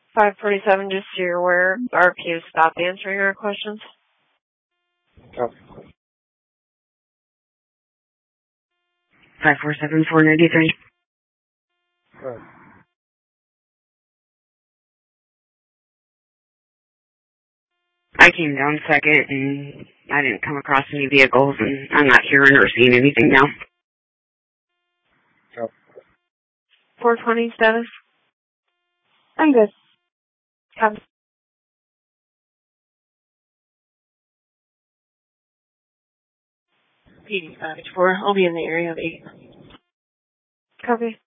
547, just so you're aware, RPO stopped answering our questions. Oh. 547-493. Right. I came down second, and I didn't come across any vehicles, and I'm not hearing or seeing anything now. Oh. 420 status? I'm good. Copy. PD 584, I'll be in the area of 8. Copy.